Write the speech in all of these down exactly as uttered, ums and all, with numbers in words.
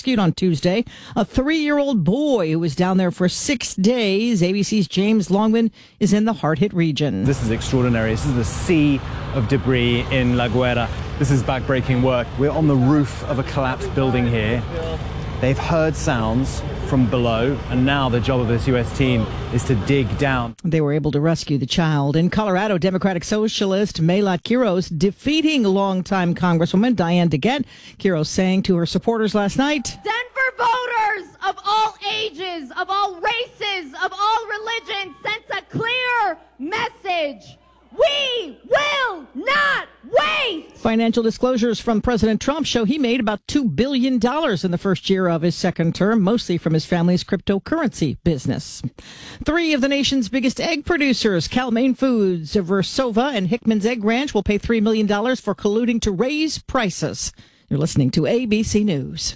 rescued on Tuesday. A three-year-old boy who was down there for six days. A B C's James Longman is in the hard-hit region. This is extraordinary. This is the sea of debris in La Guaira. This is backbreaking work. We're on the roof of a collapsed building here. They've heard sounds from below, and now the job of this U S team is to dig down. They were able to rescue the child. In Colorado, Democratic Socialist Maylot Quiros defeating longtime Congresswoman Diane DeGette. Quiros saying to her supporters last night, Denver voters of all ages, of all races, of all religions sends a clear message. We will not wait! Financial disclosures from President Trump show he made about two billion dollars in the first year of his second term, mostly from his family's cryptocurrency business. Three of the nation's biggest egg producers, Cal-Maine Foods, Versova, and Hickman's Egg Ranch, will pay three million dollars for colluding to raise prices. You're listening to A B C News.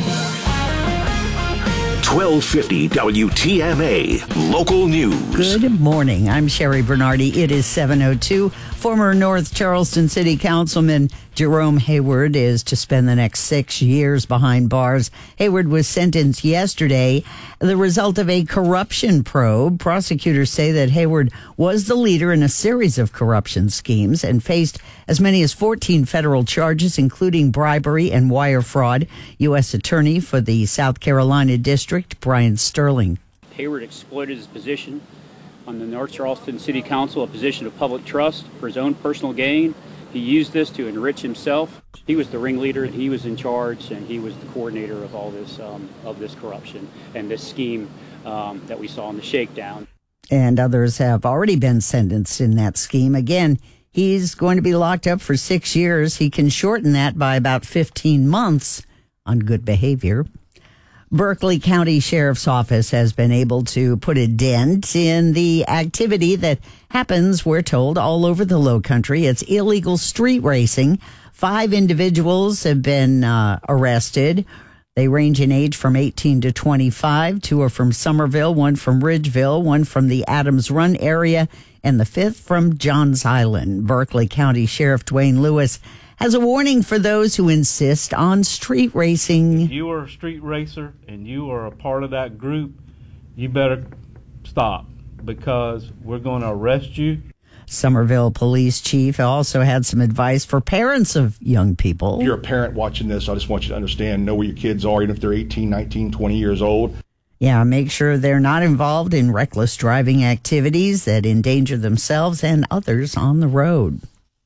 twelve fifty W T M A Local News. Good morning. I'm Sherry Bernardi. It is seven oh two. Former North Charleston City Councilman Jerome Hayward is to spend the next six years behind bars. Hayward was sentenced yesterday, the result of a corruption probe. Prosecutors say that Hayward was the leader in a series of corruption schemes and faced as many as fourteen federal charges, including bribery and wire fraud. U S Attorney for the South Carolina District, Brian Sterling. Hayward exploited his position on the North Charleston City Council, a position of public trust, for his own personal gain. He used this to enrich himself. He was the ringleader, he was in charge, and he was the coordinator of all this, um, of this corruption and this scheme um, that we saw in the shakedown. And others have already been sentenced in that scheme. Again, he's going to be locked up for six years. He can shorten that by about fifteen months on good behavior. Berkeley County Sheriff's Office has been able to put a dent in the activity that happens, we're told, all over the Lowcountry. It's illegal street racing. Five individuals have been uh, arrested. They range in age from eighteen to twenty-five. Two are from Somerville, one from Ridgeville, one from the Adams Run area, and the fifth from Johns Island. Berkeley County Sheriff Dwayne Lewis has a warning for those who insist on street racing. If you are a street racer and you are a part of that group, you better stop, because we're going to arrest you. Somerville Police Chief also had some advice for parents of young people. If you're a parent watching this, I just want you to understand, know where your kids are, even if they're eighteen, nineteen, twenty years old. Yeah, make sure they're not involved in reckless driving activities that endanger themselves and others on the road.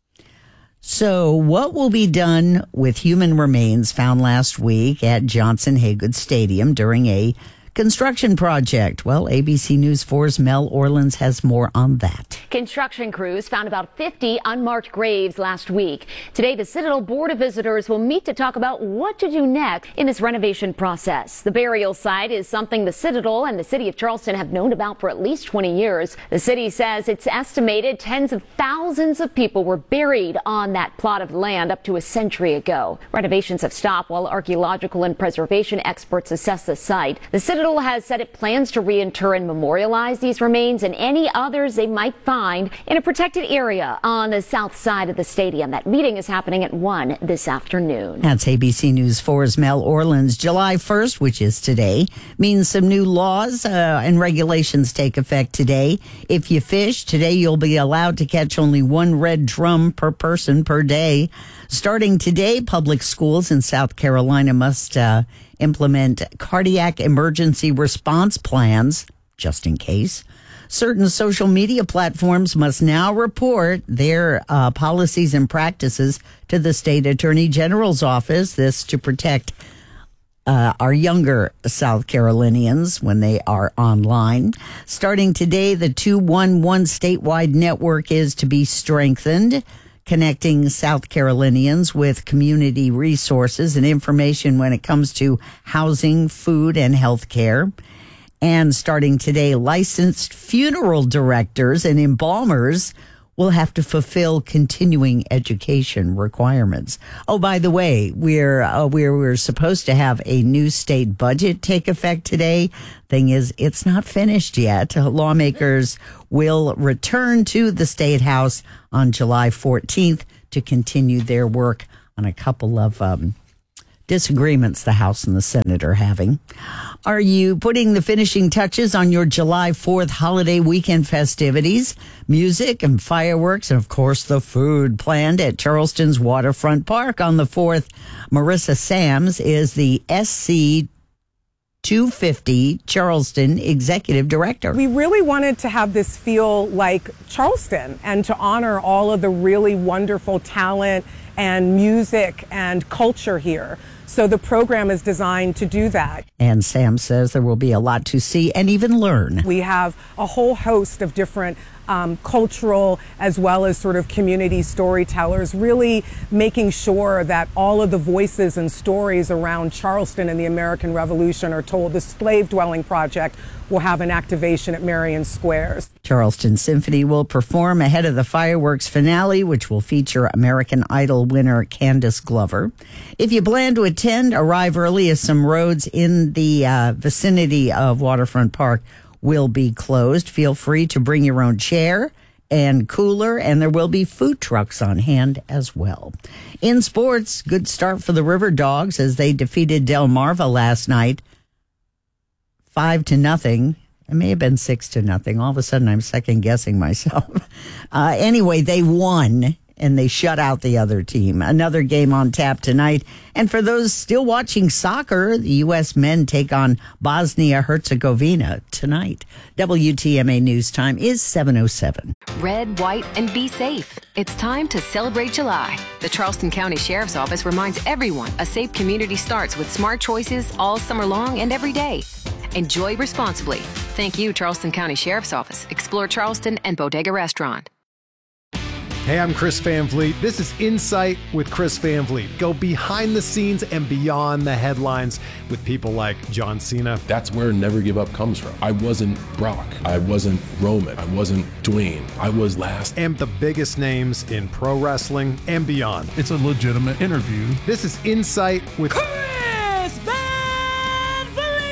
So what will be done with human remains found last week at Johnson Haygood Stadium during a construction project? Well, A B C News four's Mel Orleans has more on that. Construction crews found about fifty unmarked graves last week. Today, the Citadel Board of Visitors will meet to talk about what to do next in this renovation process. The burial site is something the Citadel and the city of Charleston have known about for at least twenty years. The city says it's estimated tens of thousands of people were buried on that plot of land up to a century ago. Renovations have stopped while archaeological and preservation experts assess the site. The Citadel has said it plans to reinter and memorialize these remains and any others they might find in a protected area on the south side of the stadium. That meeting is happening at one this afternoon. That's A B C News four's Mel Orleans. July first, which is today, means some new laws uh, and regulations take effect today. If you fish, today you'll be allowed to catch only one red drum per person per day. Starting today, public schools in South Carolina must uh, implement cardiac emergency response plans, just in case. Certain social media platforms must now report their uh, policies and practices to the state attorney general's office. This to protect uh, our younger South Carolinians when they are online. Starting today, the two one one statewide network is to be strengthened, connecting South Carolinians with community resources and information when it comes to housing, food, and health care. And starting today, licensed funeral directors and embalmers will have to fulfill continuing education requirements. Oh, by the way, we're uh, we're we're supposed to have a new state budget take effect today. Thing is, it's not finished yet. Lawmakers will return to the State House on July fourteenth to continue their work on a couple of um, disagreements the House and the Senate are having. Are you putting the finishing touches on your July fourth holiday weekend festivities? Music and fireworks, and of course the food planned at Charleston's Waterfront Park on the fourth. Marissa Sams is the S C two fifty Charleston Executive Director. We really wanted to have this feel like Charleston and to honor all of the really wonderful talent and music and culture here. So the program is designed to do that. And Sam says there will be a lot to see and even learn. We have a whole host of different um, cultural as well as sort of community storytellers, really making sure that all of the voices and stories around Charleston and the American Revolution are told. The Slave Dwelling Project will have an activation at Marion Squares. Charleston Symphony will perform ahead of the fireworks finale, which will feature American Idol winner Candace Glover. If you plan to attend, arrive early as some roads in the uh, vicinity of Waterfront Park will be closed. Feel free to bring your own chair and cooler, and there will be food trucks on hand as well. In sports, good start for the River Dogs as they defeated Delmarva last night, five to nothing. It may have been six to nothing. All of a sudden, I'm second guessing myself. Uh, anyway, they won and they shut out the other team. Another game on tap tonight. And for those still watching soccer, the U S men take on Bosnia-Herzegovina tonight. W T M A News Time is seven oh seven. Red, white, and be safe. It's time to celebrate July. The Charleston County Sheriff's Office reminds everyone a safe community starts with smart choices all summer long and every day. Enjoy responsibly. Thank you, Charleston County Sheriff's Office, Explore Charleston, and Bodega Restaurant. Hey, I'm Chris Van Vliet. This is Insight with Chris Van Vliet. Go behind the scenes and beyond the headlines with people like John Cena. That's where Never Give Up comes from. I wasn't Brock. I wasn't Roman. I wasn't Dwayne. I was last. And the biggest names in pro wrestling and beyond. It's a legitimate interview. This is Insight with Chris Van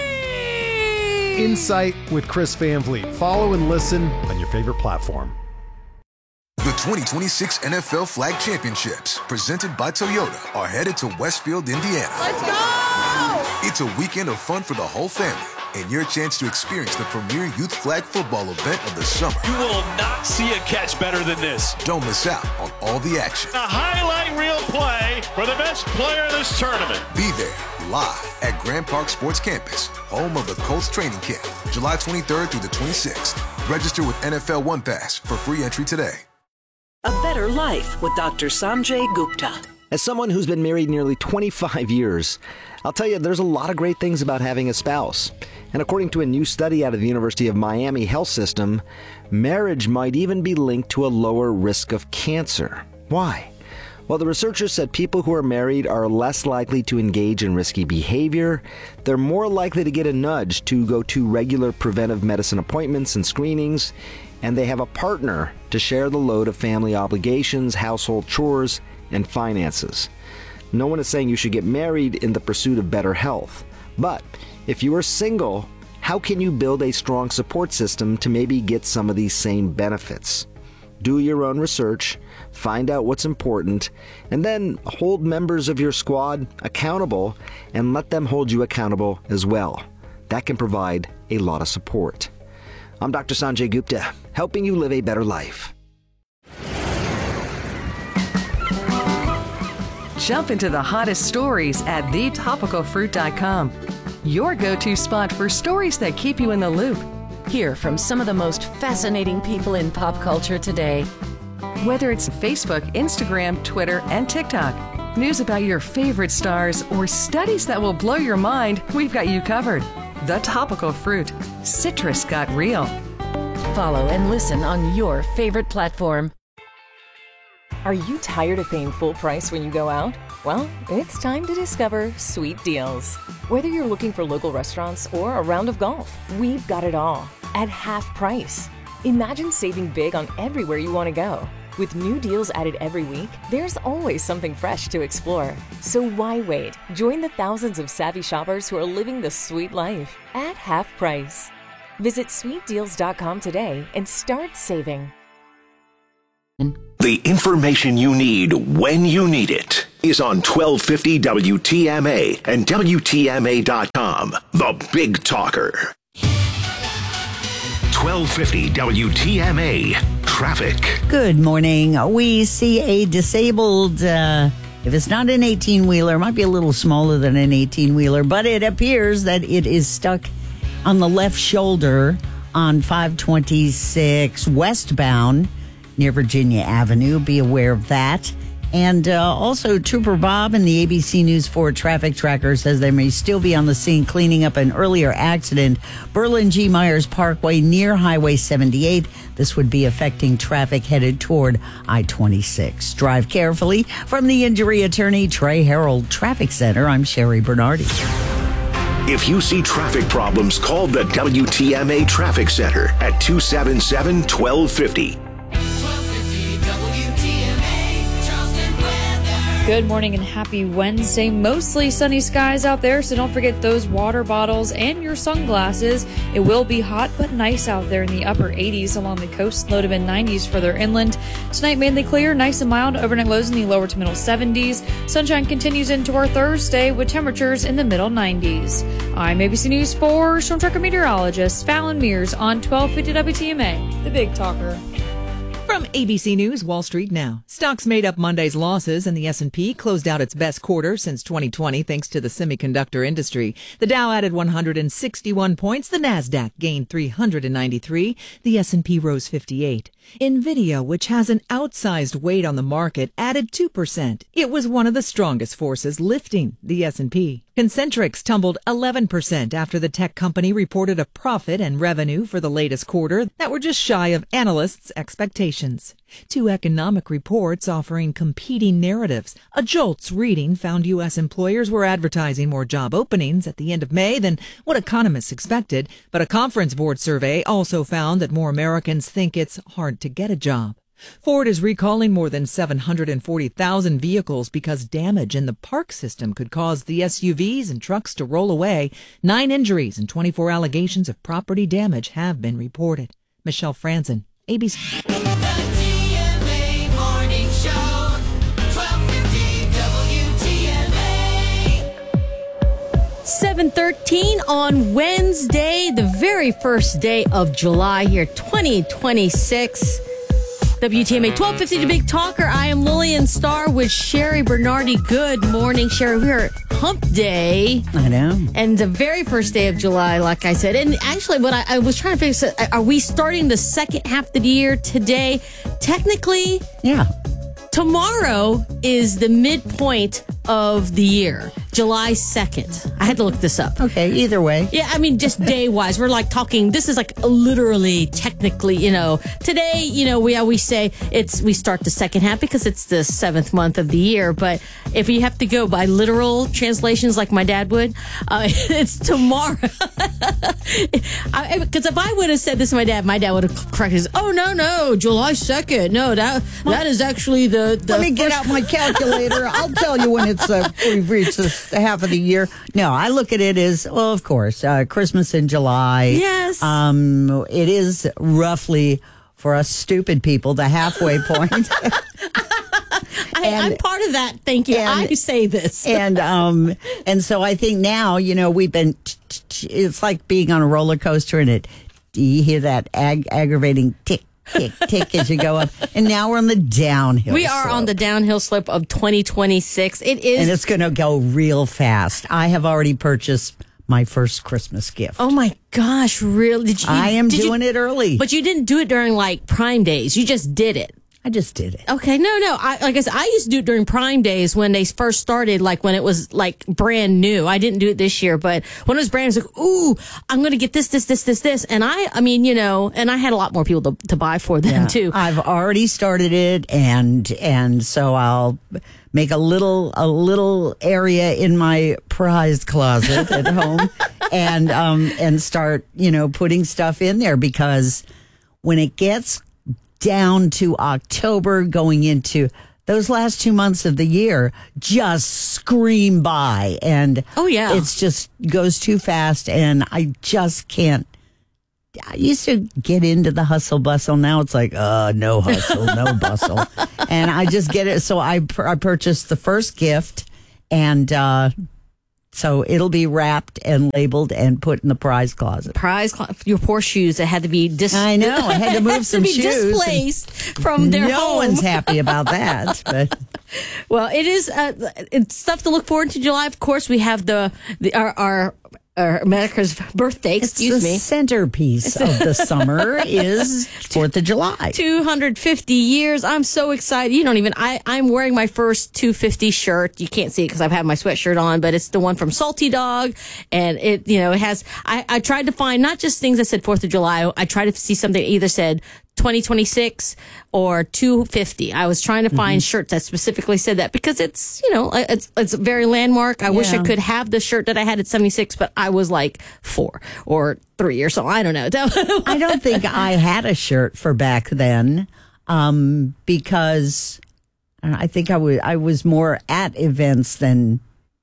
Vliet. Insight with Chris Van Vliet. Follow and listen on your favorite platform. The twenty twenty-six N F L Flag Championships, presented by Toyota, are headed to Westfield, Indiana. Let's go! It's a weekend of fun for the whole family and your chance to experience the premier youth flag football event of the summer. You will not see a catch better than this. Don't miss out on all the action. A highlight reel play for the best player in this tournament. Be there live at Grand Park Sports Campus, home of the Colts training camp, July twenty-third through the twenty-sixth. Register with N F L One Pass for free entry today. A better life with Doctor Sanjay Gupta. As someone who's been married nearly twenty-five years, I'll tell you there's a lot of great things about having a spouse. And according to a new study out of the University of Miami Health System, marriage might even be linked to a lower risk of cancer. Why? Well, the researchers said people who are married are less likely to engage in risky behavior, they're more likely to get a nudge to go to regular preventive medicine appointments and screenings, and they have a partner to share the load of family obligations, household chores, and finances. No one is saying you should get married in the pursuit of better health. But if you are single, how can you build a strong support system to maybe get some of these same benefits? Do your own research, find out what's important, and then hold members of your squad accountable and let them hold you accountable as well. That can provide a lot of support. I'm Doctor Sanjay Gupta, helping you live a better life. Jump into the hottest stories at the topical fruit dot com. Your go-to spot for stories that keep you in the loop. Hear from some of the most fascinating people in pop culture today. Whether it's Facebook, Instagram, Twitter, and TikTok, news about your favorite stars, or studies that will blow your mind, we've got you covered. The Topical Fruit. Citrus got real. Follow and listen on your favorite platform. Are you tired of paying full price when you go out? Well, it's time to discover Sweet Deals. Whether you're looking for local restaurants or a round of golf, we've got it all at half price. Imagine saving big on everywhere you want to go. With new deals added every week, there's always something fresh to explore. So why wait? Join the thousands of savvy shoppers who are living the sweet life at half price. Visit sweet deals dot com today and start saving. The information you need when you need it. is on twelve fifty W T M A and W T M A dot com. The Big Talker. twelve fifty W T M A Traffic. Good morning. We see a disabled, uh, if it's not an eighteen-wheeler, it might be a little smaller than an eighteen-wheeler, but it appears that it is stuck on the left shoulder on five twenty-six westbound near Virginia Avenue. Be aware of that. And uh, also, Trooper Bob in the A B C News four traffic tracker says they may still be on the scene cleaning up an earlier accident. Berlin G. Myers Parkway near Highway seventy-eight. This would be affecting traffic headed toward I twenty-six. Drive carefully. From the injury attorney, Trey Harold Traffic Center, I'm Sherry Bernardi. If you see traffic problems, call the W T M A Traffic Center at two seven seven, twelve fifty. Good morning and happy Wednesday. Mostly sunny skies out there, so don't forget those water bottles and your sunglasses. It will be hot but nice out there in the upper eighties along the coast, low to mid nineties further inland. Tonight mainly clear, nice and mild. Overnight lows in the lower to middle seventies. Sunshine continues into our Thursday with temperatures in the middle nineties. I'm A B C News four Storm Tracker meteorologist Fallon Mears on twelve fifty W T M A, the Big Talker. From A B C News, Wall Street now. Stocks made up Monday's losses, and the S and P closed out its best quarter since twenty twenty thanks to the semiconductor industry. The Dow added one hundred sixty-one points. The Nasdaq gained three hundred ninety-three. The S and P rose fifty-eight. Nvidia, which has an outsized weight on the market, added two percent. It was one of the strongest forces lifting the S and P. Concentrix tumbled eleven percent after the tech company reported a profit and revenue for the latest quarter that were just shy of analysts' expectations. Two economic reports offering competing narratives. A JOLTS reading found U S employers were advertising more job openings at the end of May than what economists expected, but a Conference Board survey also found that more Americans think it's hard to get a job. Ford is recalling more than seven hundred forty thousand vehicles because damage in the park system could cause the S U Vs and trucks to roll away. Nine injuries and twenty-four allegations of property damage have been reported. Michelle Franzen, A B C. seven thirteen on Wednesday, the very first day of July here, twenty twenty-six. W T M A twelve fifty, the Big Talker. I am Lillian Starr with Sherry Bernardi. Good morning, Sherry. We are hump day. I know. And the very first day of July, like I said. And actually, what I, I was trying to figure out, are we starting the second half of the year today? Technically, yeah. Tomorrow is the midpoint of the year, July second. I had to look this up. Okay, either way. Yeah, I mean, just day-wise. We're like talking, this is like literally, technically, you know. Today, you know, we always say it's we start the second half because it's the seventh month of the year. But if you have to go by literal translations like my dad would, uh, it's tomorrow. Because if I would have said this to my dad, my dad would have corrected, oh, no, no, July second. No, that that is actually the... the Let me get out my calculator. I'll tell you when it's uh, we've reached the half of the year. No, I look at it as, well, of course, uh, Christmas in July. Yes. Um, it is roughly, for us stupid people, the halfway point. I, and, I'm part of that. Thank you. And, I say this. and um, and so I think now, you know, we've been, t- t- it's like being on a roller coaster, and it, you hear that ag- aggravating tick, tick, tick as you go up. And now we're on the downhill We are slope. on the downhill slope of twenty twenty-six. It is. And it's going to go real fast. I have already purchased my first Christmas gift. Oh my gosh, really? Did you, I am did doing you, it early. But you didn't do it during like Prime Days. You just did it. I just did it. Okay, no, no. I, like I said, I used to do it during Prime Days when they first started, like when it was like brand new. I didn't do it this year, but when it was brand new, it was like, ooh, I'm going to get this, this, this, this, this. And I, I mean, you know, and I had a lot more people to, to buy for them Yeah, too. I've already started it, and and so I'll make a little a little area in my prized closet at home, and um and start you know putting stuff in there, because when it gets down to October, going into those last two months of the year, just scream by. And oh yeah, it's just goes too fast, and I just can't I used to get into the hustle bustle. Now it's like, uh, no hustle, no bustle. And I just get it. So I, I purchased the first gift, and uh, so it'll be wrapped and labeled and put in the prize closet. Prize closet. Your poor shoes that had to be dis- I know. I had to move some to be shoes. displaced from their no home. No one's happy about that. But. Well, it is uh, it's stuff to look forward to. July, of course, we have the, the our, our Or America's birthday, excuse it's the me. centerpiece of the summer is Fourth of July. two hundred fifty years. I'm so excited. You don't even, I, I'm wearing my first two fifty shirt. You can't see it because I've had my sweatshirt on, but it's the one from Salty Dog. And it, you know, it has, I, I tried to find not just things that said Fourth of July. I tried to see something that either said twenty twenty-six or two fifty. I was trying to find mm-hmm. shirts that specifically said that because it's, you know, it's it's very landmark. I yeah. wish I could have the shirt that I had at seventy-six, but I was like four or three or so. I don't know. I don't think I had a shirt for back then um, because I think I was, I was more at events than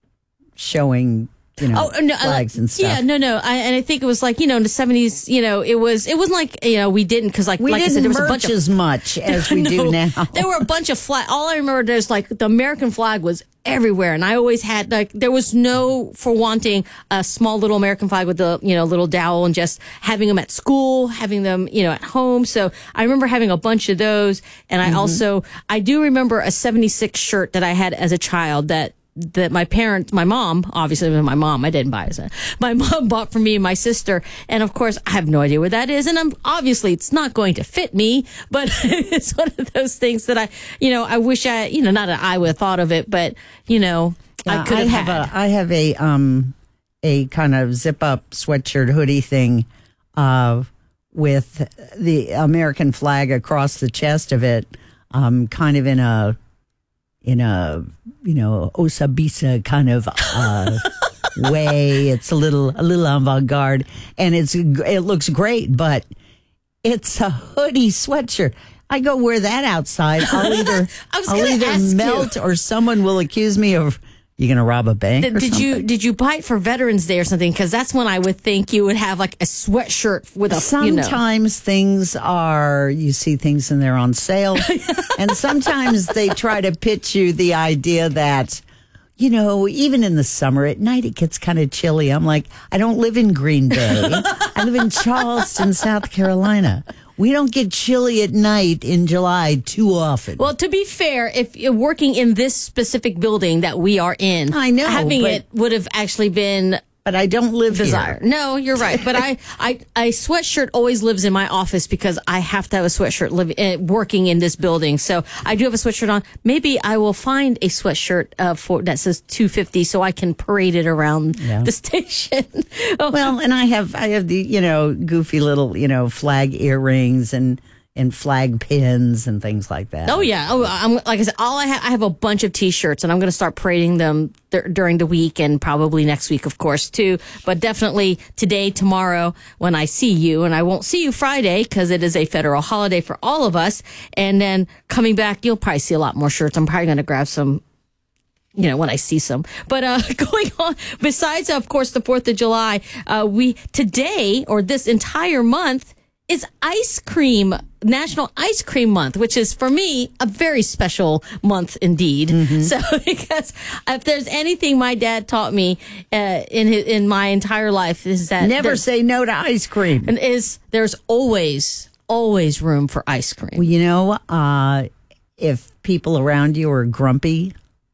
showing You know, oh, no, flags and stuff. Yeah, no, no. I, and I think it was like, you know, in the seventies, you know, it was, it wasn't like, you know, we didn't, because like, we like didn't I said, there was merch a bunch of, as much as we no, do now. There were a bunch of flag. All I remember, there's like, the American flag was everywhere. And I always had, like, there was no for wanting a small little American flag with the, you know, little dowel and just having them at school, having them, you know, at home. So I remember having a bunch of those. And I mm-hmm. also, I do remember a seventy-six shirt that I had as a child that, that my parents, my mom, obviously it was my mom, I didn't buy it. My mom bought for me and my sister. And of course, I have no idea what that is. And I'm obviously it's not going to fit me, but it's one of those things that I, you know, I wish I, you know, not that I would have thought of it, but you know, yeah, I could have, I have had. a, I have a, um, a kind of zip up sweatshirt hoodie thing, uh, with the American flag across the chest of it, um, kind of in a, in a, you know, Osabisa kind of uh, way. It's a little a little avant-garde, and it's it looks great, but it's a hoodie sweatshirt. I go wear that outside. I'll either I'll either melt you. or someone will accuse me of. You gonna rob a bank? Did, or did you did you buy it for Veterans Day or something? Because that's when I would think you would have like a sweatshirt with a. Sometimes you know. things are you see things and they're on sale, and sometimes they try to pitch you the idea that, you know, even in the summer at night it gets kind of chilly. I'm like, I don't live in Green Bay. I live in Charleston, South Carolina. We don't get chilly at night in July too often. Well, to be fair, if you're working in this specific building that we are in, I know, having it would have actually been. But I don't live desire. here. No, you're right. But I, I, a sweatshirt always lives in my office because I have to have a sweatshirt live, uh, working in this building. So I do have a sweatshirt on. Maybe I will find a sweatshirt uh, for that says two fifty so I can parade it around yeah. the station. oh. Well, and I have I have the you know goofy little you know flag earrings and. and flag pins and things like that. Oh yeah. Oh, I'm like I said, all I have, I have a bunch of T-shirts, and I'm going to start parading them th- during the week and probably next week, of course, too. But definitely today, tomorrow, when I see you, and I won't see you Friday because it is a federal holiday for all of us. And then coming back, you'll probably see a lot more shirts. I'm probably going to grab some. You know, when I see some. But uh, going on, besides, of course, the fourth of July, uh, we today or this entire month is ice cream, National Ice Cream Month, which is for me a very special month indeed. Mm-hmm. So because if there's anything my dad taught me uh, in his, in my entire life is that never say no to ice cream. And is there's always always room for ice cream. Well, you know, uh, if people around you are grumpy,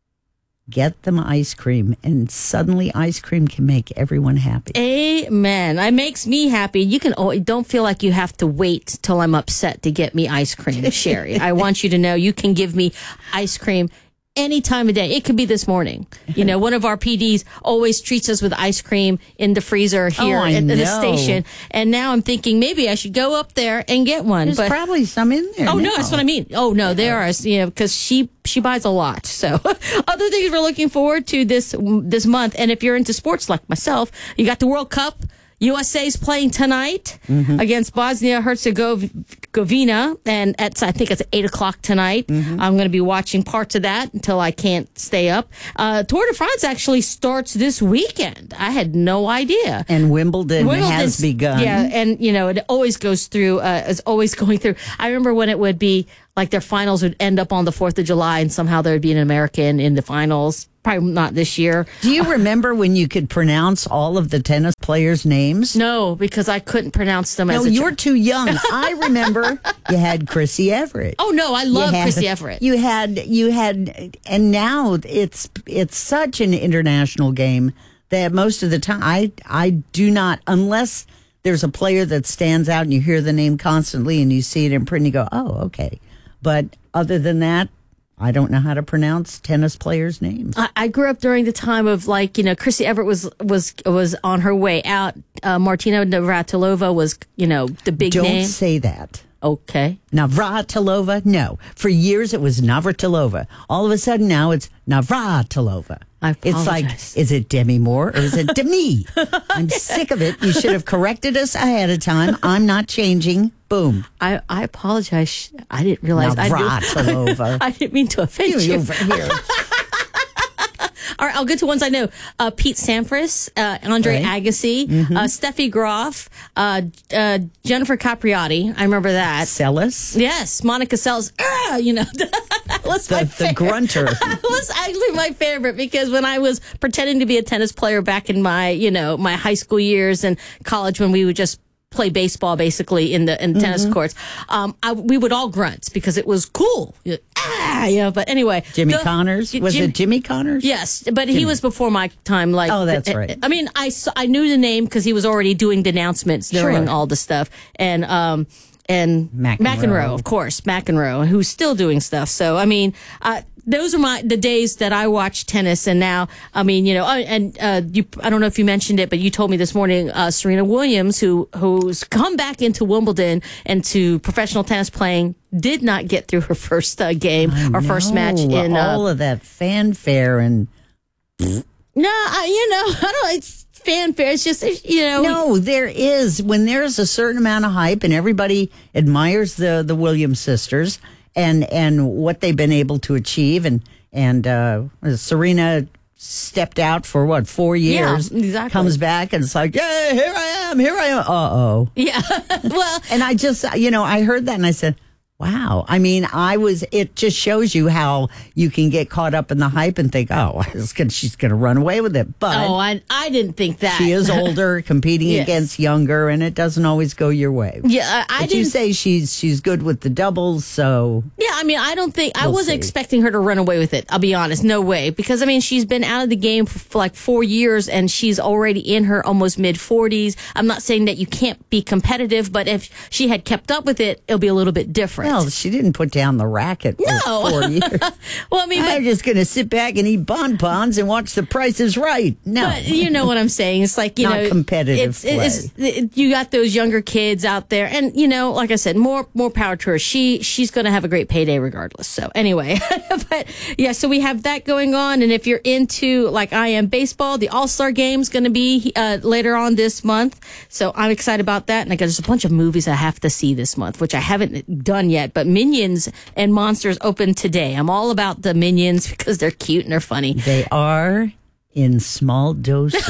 get them ice cream, and suddenly ice cream can make everyone happy. Amen. It makes me happy. You can oh, don't feel like you have to wait till I'm upset to get me ice cream, Sherry. I want you to know you can give me ice cream any time of day. It could be this morning. You know, one of our P Ds always treats us with ice cream in the freezer here oh, at know. the station. And now I'm thinking maybe I should go up there and get one. There's but, probably some in there. Oh, now. no, that's what I mean. Oh, no, yeah. there are, you know, because she, she buys a lot. So other things we're looking forward to this, this month. And if you're into sports like myself, you got the World Cup. U S A's playing tonight mm-hmm. against Bosnia Herzegovina. Govina, and at, I think it's eight o'clock tonight. Mm-hmm. I'm going to be watching parts of that until I can't stay up. Uh, Tour de France actually starts this weekend. I had no idea. And Wimbledon has begun. Yeah, and, you know, it always goes through, uh, it's always going through. I remember when it would be, like, their finals would end up on the fourth of July, and somehow there would be an American in the finals. Probably not this year. Do you remember when you could pronounce all of the tennis players' names? No, because I couldn't pronounce them. No, as a you're ch- too young. I remember you had Chrissy Everett. Oh no, I love You had- Chrissy Everett. You had, you had, and now it's it's such an international game that most of the time I I do not, unless there's a player that stands out and you hear the name constantly and you see it in print and you go, oh, okay. But other than that, I don't know how to pronounce tennis players' names. I, I grew up during the time of, like, you know, Chrissy Everett was was was on her way out. Uh, Martina Navratilova was, you know, the big Don't name. Don't say that. Okay. Navratilova? No. For years it was Navratilova. All of a sudden now it's Navratilova. I apologize. It's like, is it Demi Moore or is it Demi? I'm sick of it. You should have corrected us ahead of time. I'm not changing. Boom. I, I apologize. I didn't realize. Navratilova. I, I didn't mean to offend you. You over here. All right, I'll get to ones I know. Uh, Pete Sampras, uh, Andre Right. Agassi, Mhm. uh, Steffi Graf, uh, uh, Jennifer Capriati. I remember that. Celis? Yes, Monica Seles. Ah, you know, that was my The, the favorite. grunter. That was actually my favorite because when I was pretending to be a tennis player back in my, you know, my high school years and college when we would just play baseball basically in the in tennis Mhm. courts, um, I, we would all grunt because it was cool. You- Ah, yeah, but anyway. Jimmy the- Connors? Was Jim- it Jimmy Connors? Yes, but he Jimmy. was before my time. Like, Oh, that's right. I mean, I, saw, I knew the name because he was already doing the announcements during Sure. all the stuff, and um and McEnroe. of course, McEnroe, who's still doing stuff. So I mean, uh, those are my the days that I watched tennis, and now I mean, you know, uh, and uh, you I don't know if you mentioned it, but you told me this morning, uh, Serena Williams, who who's come back into Wimbledon and to professional tennis playing, did not get through her first uh, game or first match No, in uh, all of that fanfare and No, I, you know, I don't. It's fanfare. It's just, you know. No, there is. When there's a certain amount of hype and everybody admires the the Williams sisters and and what they've been able to achieve, and and uh, Serena stepped out for what four years, Yeah, exactly. comes back and it's like, yeah, here I am, here I am. Uh oh. Yeah. Well, and I just, you know, I heard that and I said, wow. I mean, I was, it just shows you how you can get caught up in the hype and think, oh, it's gonna, she's going to run away with it. But oh, I, I didn't think that. she is older, competing Yes. against younger, and it doesn't always go your way. Yeah, I, I But you didn't. say she's she's good with the doubles, so Yeah, I mean, I don't think I We'll wasn't see. expecting her to run away with it. I'll be honest, no way. Because I mean, she's been out of the game for, for like four years, and she's already in her almost mid forties. I'm not saying that you can't be competitive, but if she had kept up with it, it'll be a little bit different. well, she didn't put down the racket for No. four years. Well, I mean, but, I'm just going to sit back and eat bonbons and watch The Price is Right. No, but you know what I'm saying. It's like you Not know, competitive It's, it's, it, you got those younger kids out there, and you know, like I said, more more power to her. She she's going to have a great payday regardless. So anyway, but yeah, so we have that going on, and if you're into like I am baseball, the All Star Game's going to be uh, later on this month. So I'm excited about that, and I got there's a bunch of movies I have to see this month, which I haven't done yet. But Minions and Monsters open today. I'm all about the Minions because they're cute and they're funny. they are in small doses.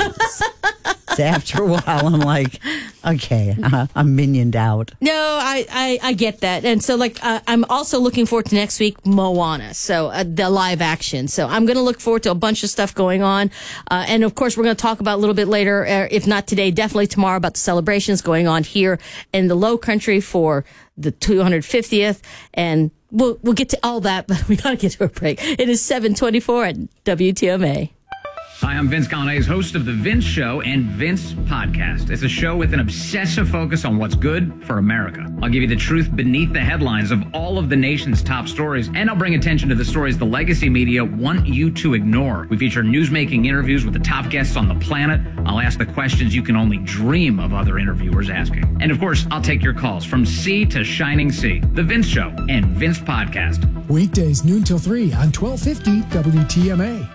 So after a while, I'm like, okay, uh, I'm minioned out. No, I, I, I get that. And so, like, uh, I'm also looking forward to next week, Moana. So, uh, the live action. So, I'm going to look forward to a bunch of stuff going on. Uh, and of course, we're going to talk about a little bit later, uh, if not today, definitely tomorrow, about the celebrations going on here in the Low Country for the two hundred fiftieth. And we'll, we'll get to all that, but we got to get to a break. It is seven twenty-four at W T M A. Hi, I'm Vince Colonnese, host of The Vince Show and Vince Podcast. It's a show with an obsessive focus on what's good for America. I'll give you the truth beneath the headlines of all of the nation's top stories, and I'll bring attention to the stories the legacy media want you to ignore. We feature newsmaking interviews with the top guests on the planet. I'll ask the questions you can only dream of other interviewers asking. And of course, I'll take your calls from sea to shining sea. The Vince Show and Vince Podcast. Weekdays noon till three on twelve fifty W T M A.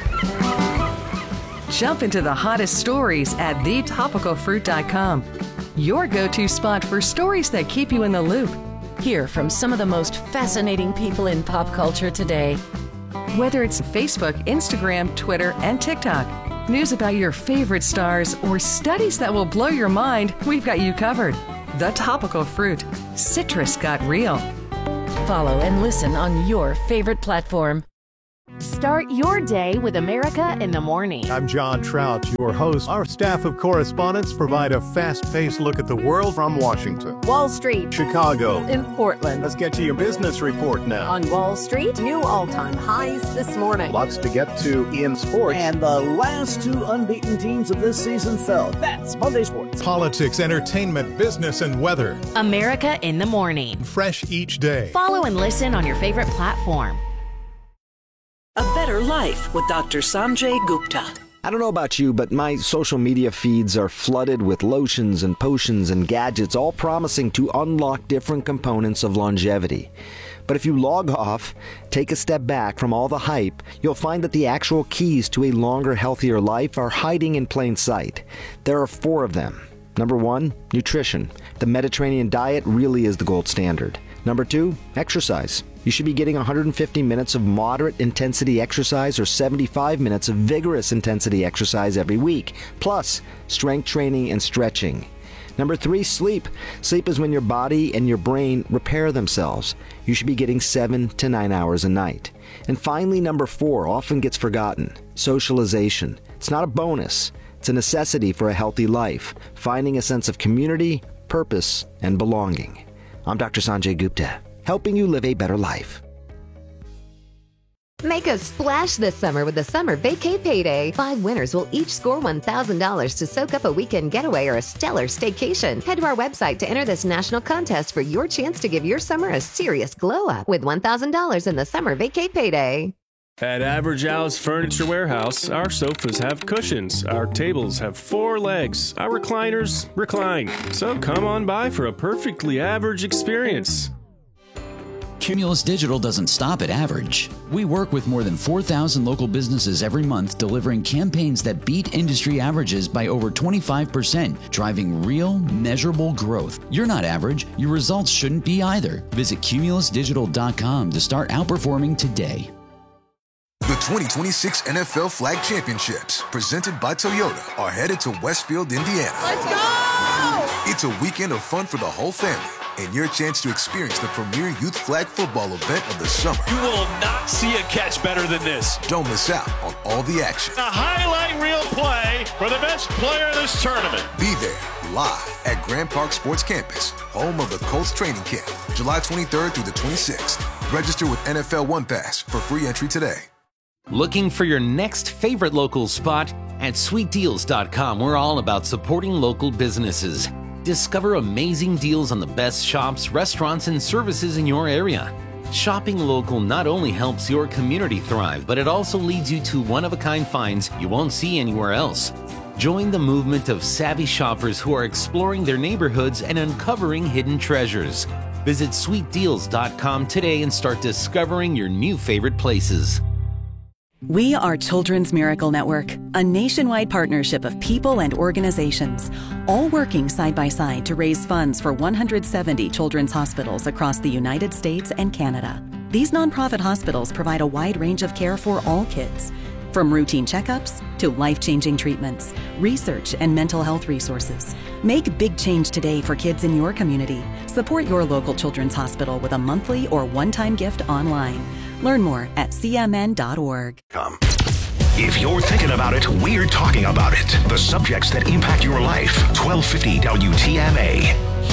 Jump into the hottest stories at the topical fruit dot com. your go-to spot for stories that keep you in the loop. Hear from some of the most fascinating people in pop culture today. Whether it's Facebook, Instagram, Twitter, and TikTok, news about your favorite stars, or studies that will blow your mind, we've got you covered. The Topical Fruit. Citrus got real. Follow and listen on your favorite platform. Start your day with America in the Morning. I'm John Trout, your host. Our staff of correspondents provide a fast-paced look at the world from Washington, Wall Street, Chicago, and Portland. Let's get to your business report now. On Wall Street, new all-time highs this morning. Lots to get to in sports. And the last two unbeaten teams of this season fell. That's Monday Sports. Politics, entertainment, business, and weather. America in the Morning. Fresh each day. Follow and listen on your favorite platform. A Better Life with Doctor Sanjay Gupta. I don't know about you, but my social media feeds are flooded with lotions and potions and gadgets, all promising to unlock different components of longevity. But if you log off, take a step back from all the hype, you'll find that the actual keys to a longer, healthier life are hiding in plain sight. There are four of them. Number one, nutrition. The Mediterranean diet really is the gold standard. Number two, exercise. You should be getting one hundred fifty minutes of moderate intensity exercise or seventy-five minutes of vigorous intensity exercise every week, plus strength training and stretching. Number three, sleep. Sleep is when your body and your brain repair themselves. You should be getting seven to nine hours a night. And finally, number four, often gets forgotten, socialization. It's not a bonus. It's a necessity for a healthy life, finding a sense of community, purpose, and belonging. I'm Doctor Sanjay Gupta, helping you live a better life. Make a splash this summer with the Summer Vacay Payday. Five winners will each score one thousand dollars to soak up a weekend getaway or a stellar staycation. Head to our website to enter this national contest for your chance to give your summer a serious glow up with one thousand dollars in the Summer Vacay Payday. At Average Al's Furniture Warehouse, our sofas have cushions, our tables have four legs, our recliners recline. So come on by for a perfectly average experience. Cumulus Digital doesn't stop at average. We work with more than four thousand local businesses every month, delivering campaigns that beat industry averages by over twenty-five percent, driving real, measurable growth. You're not average. Your results shouldn't be either. Visit cumulus digital dot com to start outperforming today. The twenty twenty-six N F L Flag Championships, presented by Toyota, are headed to Westfield, Indiana. Let's go! It's a weekend of fun for the whole family and your chance to experience the premier youth flag football event of the summer. You will not see a catch better than this. Don't miss out on all the action. A highlight reel play for the best player in this tournament. Be there live at Grand Park Sports Campus, home of the Colts training camp, July twenty-third through the twenty-sixth. Register with N F L One Pass for free entry today. Looking for your next favorite local spot? At sweet deals dot com, we're all about supporting local businesses. Discover amazing deals on the best shops, restaurants, and services in your area. Shopping local not only helps your community thrive, but it also leads you to one-of-a-kind finds you won't see anywhere else. Join the movement of savvy shoppers who are exploring their neighborhoods and uncovering hidden treasures. Visit sweet deals dot com today and start discovering your new favorite places. We are Children's Miracle Network, a nationwide partnership of people and organizations, all working side by side to raise funds for one hundred seventy children's hospitals across the United States and Canada. These nonprofit hospitals provide a wide range of care for all kids, from routine checkups to life-changing treatments, research, and mental health resources. Make big change today for kids in your community. Support your local children's hospital with a monthly or one-time gift online. Learn more at c m n dot org. Come. If you're thinking about it, we're talking about it. The subjects that impact your life. twelve fifty W T M A.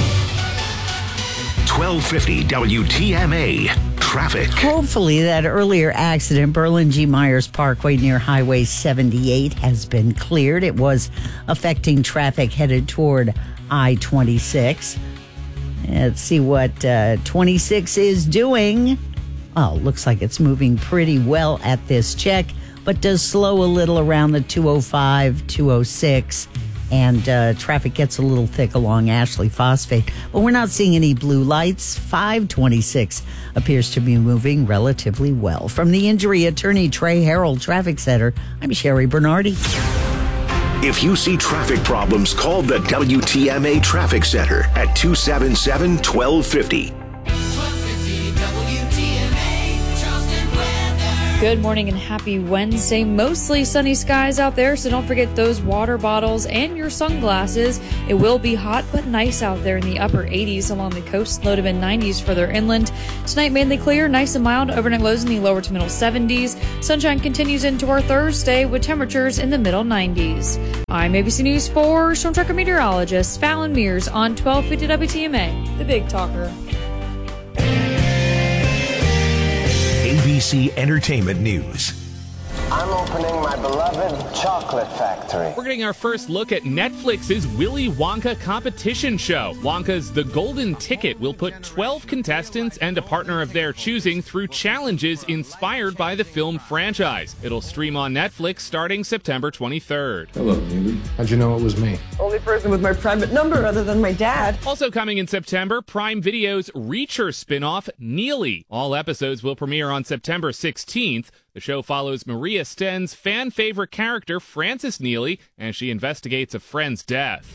twelve fifty W T M A. Traffic. Hopefully that earlier accident, Berlin G. Myers Parkway near Highway seventy-eight, has been cleared. It was affecting traffic headed toward I twenty-six. Let's see what uh, twenty-six is doing. Oh, looks like it's moving pretty well at this check, but does slow a little around the two oh five, two oh six, and uh, traffic gets a little thick along Ashley Phosphate. But we're not seeing any blue lights. five twenty-six appears to be moving relatively well. From the Injury Attorney Trey Harrell Traffic Center, I'm Sherry Bernardi. If you see traffic problems, call the W T M A Traffic Center at two seven seven, one two five zero. Good morning and happy Wednesday. Mostly sunny skies out there, so don't forget those water bottles and your sunglasses. It will be hot but nice out there in the upper eighties along the coast, low to mid nineties further inland. Tonight mainly clear, nice and mild, overnight lows in the lower to middle seventies. Sunshine continues into our Thursday with temperatures in the middle nineties. I'm A B C News four Storm Tracker meteorologist Fallon Mears on twelve fifty W T M A, the Big Talker. A B C Entertainment News. I'm opening my beloved chocolate factory. We're getting our first look at Netflix's Willy Wonka competition show. Wonka's The Golden Ticket will put twelve contestants and a partner of their choosing through challenges inspired by the film franchise. It'll stream on Netflix starting September twenty-third. Hello, Neely. How'd you know it was me? Only person with my private number other than my dad. Also coming in September, Prime Video's Reacher spinoff, Neely. All episodes will premiere on September sixteenth. The show follows Maria Sten's fan-favorite character, Frances Neely, as she investigates a friend's death.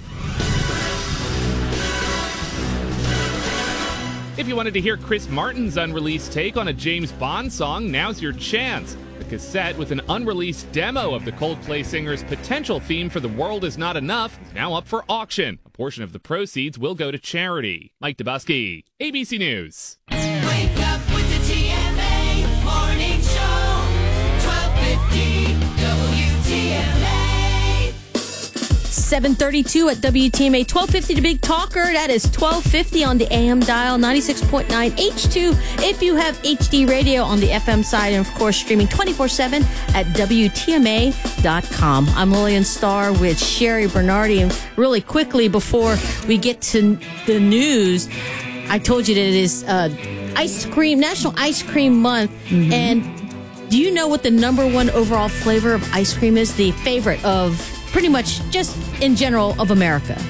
If you wanted to hear Chris Martin's unreleased take on a James Bond song, now's your chance. The cassette with an unreleased demo of the Coldplay singer's potential theme for The World Is Not Enough is now up for auction. A portion of the proceeds will go to charity. Mike Dubusky, A B C News. Wake up with the T M A Morning Show, twelve fifty W T M A. seven thirty-two at W T M A, twelve fifty to Big Talker. That is twelve fifty on the A M dial, ninety-six point nine H two if you have H D radio on the F M side, and of course streaming twenty-four seven at W T M A dot com. I'm Lillian Starr with Sherry Bernardi, and really quickly before we get to the news, I told you that it is uh, ice cream, National Ice Cream Month, mm-hmm. and do you know what the number one overall flavor of ice cream is? The favorite of pretty much just in general of America.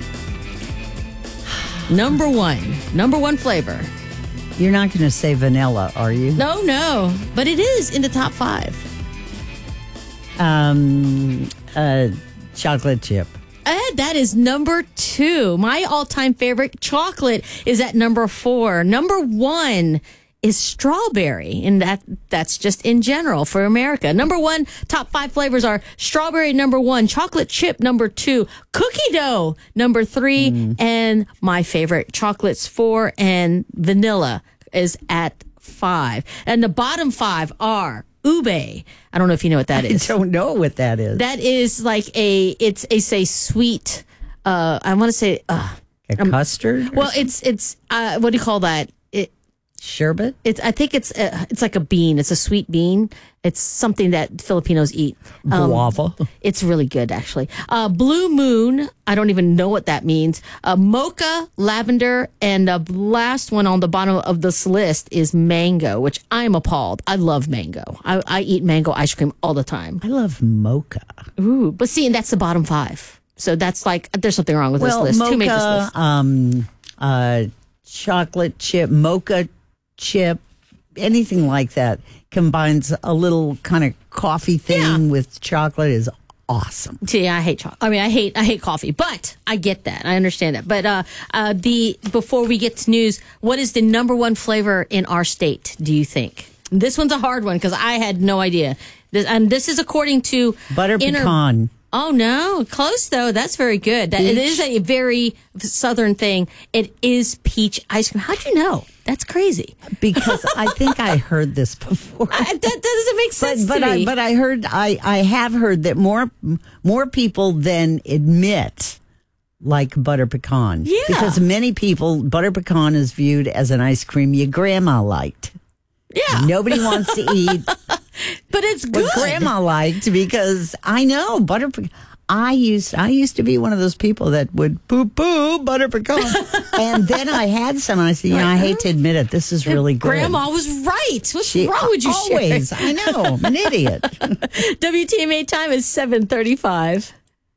Number one. Number one flavor. You're not going to say vanilla, are you? No, no. But it is in the top five. Um, uh, chocolate chip. Uh, that is number two. My all-time favorite chocolate is at number four. Number one is strawberry, and that that's just in general for America. Number one, top five flavors are strawberry number one, chocolate chip number two, cookie dough number three, mm. and my favorite, chocolates four, and vanilla is at five. And the bottom five are ube. I don't know if you know what that is. I don't know what that is. That is like a, it's, it's a sweet, uh, I want to say, uh, a um, custard? Well, it's, it's, uh, what do you call that? It, Sherbet? It's. I think it's. Uh, it's like a bean. It's a sweet bean. It's something that Filipinos eat. Um, Guava. It's really good, actually. Uh, Blue Moon. I don't even know what that means. Uh, mocha, lavender, and the last one on the bottom of this list is mango, which I'm appalled. I love mango. I, I eat mango ice cream all the time. I love mocha. Ooh, but see, and that's the bottom five. So that's like there's something wrong with well, this list. Mocha, Who made this list? Um, uh, chocolate chip, mocha chip, anything like that combines a little kind of coffee thing yeah. with chocolate is awesome. See, I hate chocolate. I mean, I hate I hate coffee, but I get that. I understand that. But uh, uh, the before we get to news, what is the number one flavor in our state? Do you think? This one's a hard one because I had no idea. This, and this is according to butter inter- pecan. Oh no, close though. That's very good. That, it is a very southern thing. It is peach ice cream. How'd you know? That's crazy. Because I think I heard this before. I, that, that doesn't make sense but, to but me. I, but I heard, I, I have heard that more more people than admit like butter pecan. Yeah. Because many people, butter pecan is viewed as an ice cream your grandma liked. Yeah. Nobody wants to eat. But it's good. What grandma liked, because I know butter pecan. I used I used to be one of those people that would poo poo butter pecan, and then I had some. And I said, you know, I hate to admit it, this is really good. Grandma was right. What's she, wrong with you? Always, Sherry? I know, I'm an idiot. W T M A time is seven thirty-five.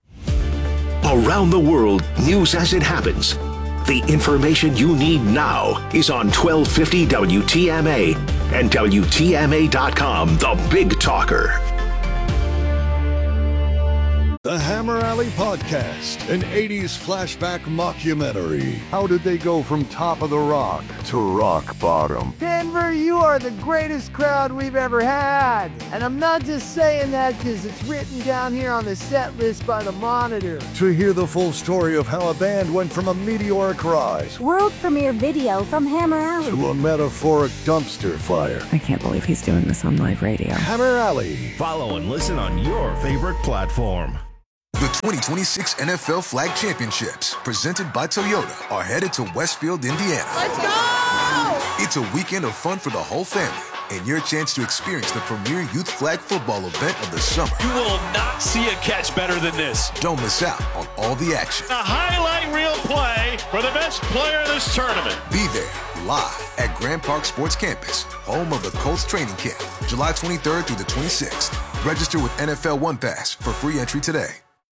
Around the world, news as it happens. The information you need now is on twelve fifty W T M A and W T M A dot com, the Big Talker. The Hammer Alley Podcast, an eighties flashback mockumentary. How did they go from top of the rock to rock bottom? Denver, you are the greatest crowd we've ever had. And I'm not just saying that because it's written down here on the set list by the Monitor. To hear the full story of how a band went from a meteoric rise World premiere video from Hammer Alley to a metaphoric dumpster fire. I can't believe he's doing this on live radio. Hammer Alley. Follow and listen on your favorite platform. The twenty twenty-six N F L Flag Championships, presented by Toyota, are headed to Westfield, Indiana. Let's go! It's a weekend of fun for the whole family and your chance to experience the premier youth flag football event of the summer. You will not see a catch better than this. Don't miss out on all the action. A highlight reel play for the best player of this tournament. Be there live at Grand Park Sports Campus, home of the Colts training camp, July twenty-third through the twenty-sixth. Register with N F L One Pass for free entry today.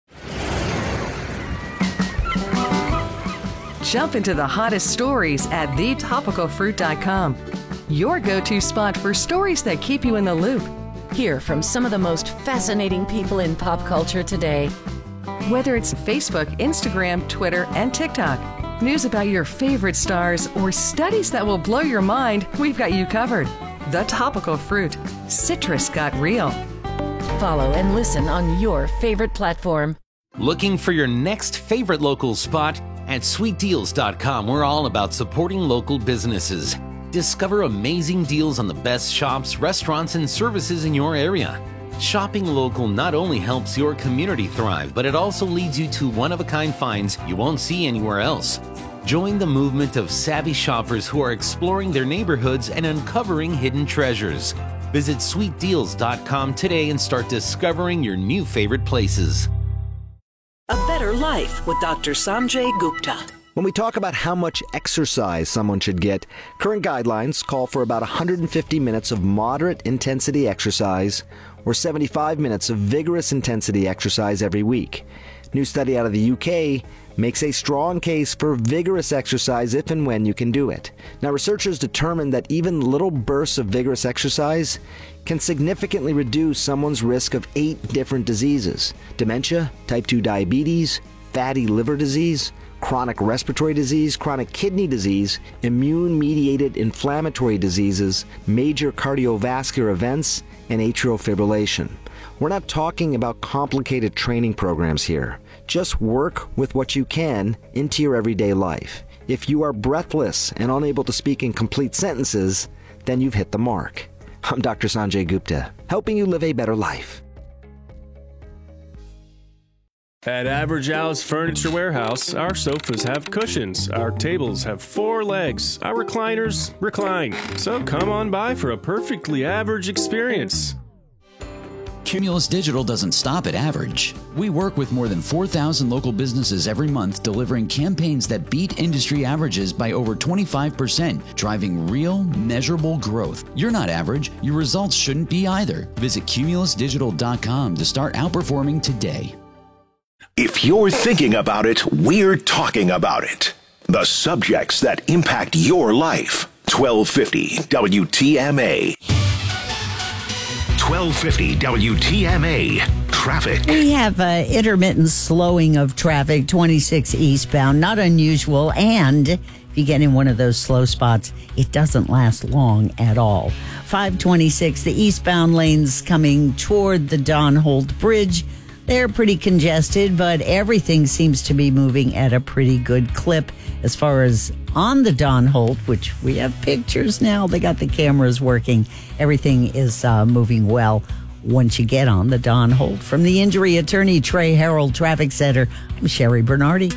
Jump into the hottest stories at the topical fruit dot com. Your go-to spot for stories that keep you in the loop. Hear from some of the most fascinating people in pop culture today. Whether it's Facebook, Instagram, Twitter, and TikTok, news about your favorite stars, or studies that will blow your mind, we've got you covered. The Topical Fruit. Citrus got real. Follow and listen on your favorite platform. Looking for your next favorite local spot? At sweet deals dot com, we're all about supporting local businesses. Discover amazing deals on the best shops, restaurants, and services in your area. Shopping local not only helps your community thrive, but it also leads you to one-of-a-kind finds you won't see anywhere else. Join the movement of savvy shoppers who are exploring their neighborhoods and uncovering hidden treasures. Visit sweet deals dot com today and start discovering your new favorite places. A Better Life with Doctor Sanjay Gupta. When we talk about how much exercise someone should get, current guidelines call for about one hundred fifty minutes of moderate intensity exercise or seventy-five minutes of vigorous intensity exercise every week. New study out of the U K makes a strong case for vigorous exercise if and when you can do it. Now, researchers determined that even little bursts of vigorous exercise can significantly reduce someone's risk of eight different diseases: dementia, type two diabetes, fatty liver disease, chronic respiratory disease, chronic kidney disease, immune-mediated inflammatory diseases, major cardiovascular events, and atrial fibrillation. We're not talking about complicated training programs here. Just work with what you can into your everyday life. If you are breathless and unable to speak in complete sentences, then you've hit the mark. I'm Doctor Sanjay Gupta, helping you live a better life. At Average Al's Furniture Warehouse, our sofas have cushions, our tables have four legs, our recliners recline. So come on by for a perfectly average experience. Cumulus Digital doesn't stop at average. We work with more than four thousand local businesses every month, delivering campaigns that beat industry averages by over twenty-five percent, driving real, measurable growth. You're not average. Your results shouldn't be either. Visit cumulus digital dot com to start outperforming today. If you're thinking about it, we're talking about it. The subjects that impact your life. twelve fifty W T M A. twelve fifty W T M A. Traffic. We have uh, intermittent slowing of traffic, twenty-six eastbound. Not unusual. And if you get in one of those slow spots, it doesn't last long at all. five twenty-six, the eastbound lanes coming toward the Don Holt Bridge. They're pretty congested, but everything seems to be moving at a pretty good clip as far as on the Don Holt, which we have pictures now. They got the cameras working. Everything is uh, moving well once you get on the Don Holt. From the injury attorney, Trey Harold Traffic Center, I'm Sherry Bernardi.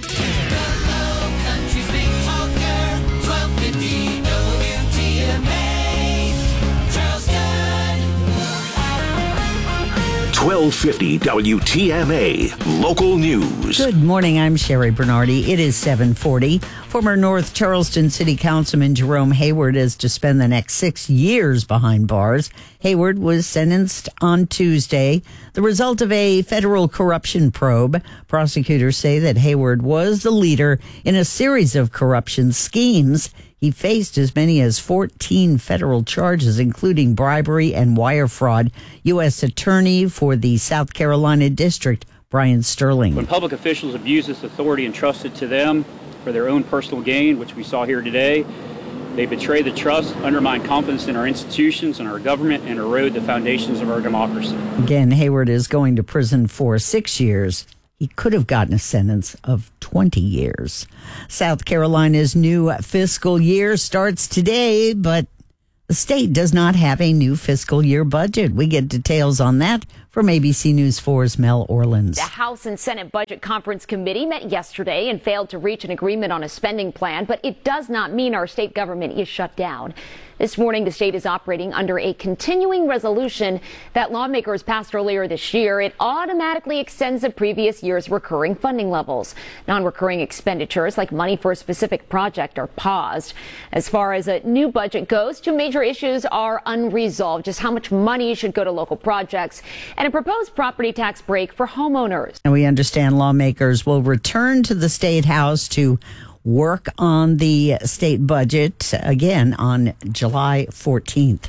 twelve fifty W T M A. Local news. Good morning. I'm Sherry Bernardi. It is seven forty. Former North Charleston City Councilman Jerome Hayward is to spend the next six years behind bars. Hayward was sentenced on Tuesday, the result of a federal corruption probe. Prosecutors say that Hayward was the leader in a series of corruption schemes. He faced as many as fourteen federal charges, including bribery and wire fraud. U S Attorney for the South Carolina District, Brian Sterling. When public officials abuse this authority entrusted to them for their own personal gain, which we saw here today, they betray the trust, undermine confidence in our institutions and our government, and erode the foundations of our democracy. Again, Hayward is going to prison for six years. He could have gotten a sentence of twenty years. South Carolina's new fiscal year starts today, but the state does not have a new fiscal year budget. We get details on that from A B C News four's Mel Orleans. The House and Senate Budget Conference Committee met yesterday and failed to reach an agreement on a spending plan, but it does not mean our state government is shut down. This morning, the state is operating under a continuing resolution that lawmakers passed earlier this year. It automatically extends the previous year's recurring funding levels. Non-recurring expenditures, like money for a specific project, are paused. As far as a new budget goes, two major issues are unresolved: just how much money should go to local projects and a proposed property tax break for homeowners. And we understand lawmakers will return to the State House to work on the state budget again on July fourteenth.